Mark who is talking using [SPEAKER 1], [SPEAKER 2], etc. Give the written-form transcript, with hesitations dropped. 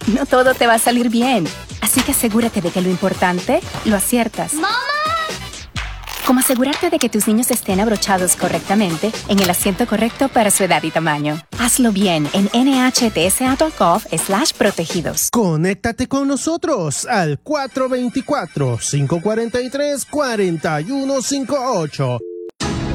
[SPEAKER 1] no todo te va a salir bien. Así que asegúrate de que lo importante lo aciertas.
[SPEAKER 2] ¡Mamá!
[SPEAKER 1] Como asegurarte de que tus niños estén abrochados correctamente en el asiento correcto para su edad y tamaño. Hazlo bien en nhtsa.gov/protegidos.
[SPEAKER 3] Conéctate con nosotros al 424-543-4158.